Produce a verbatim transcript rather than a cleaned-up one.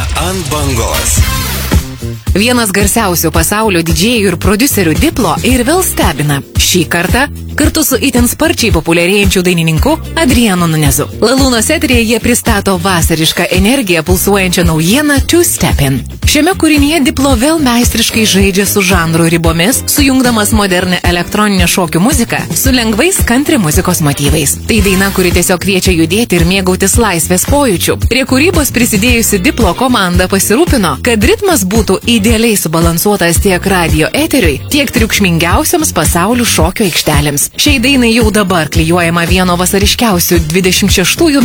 ant bangos. Vienas garsiausių pasaulio didžėjų ir prodiuserių Diplo ir vėl stebina. Šį kartą kartu su itin sparčiai populiarėjančiu dainininku Adrianu Nunezu. Lalūnos eteryje jie pristato vasarišką energiją pulsuojančią naujieną Two Step In. Šiame kūrinyje Diplo vėl meistriškai žaidžia su žanrų ribomis, sujungdamas modernę elektroninę šokių muziką su lengvais country muzikos motyvais. Tai daina, kuri tiesiog kviečia judėti ir mėgautis laisvės pojūčių. Prie kūrybos prisidėjusi Diplo komanda pasirūpino, kad ritmas būtų idealiai subalansuotas tiek radio eteriui, tiek triukšmingiausiams pasaulio šokio aikštelėms. Šiai dainai jau dabar klijuojama vieno vasariškiausių dvidešimt šeštųjų